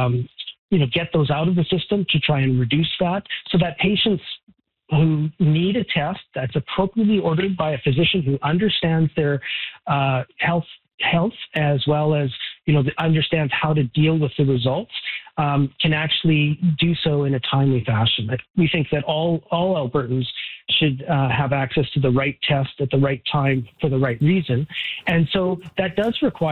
get those out of the system to try and reduce that, so that patients who need a test that's appropriately ordered by a physician who understands their health, as well as understands how to deal with the results, can actually do so in a timely fashion. We think that all Albertans should have access to the right test at the right time for the right reason, and so that does require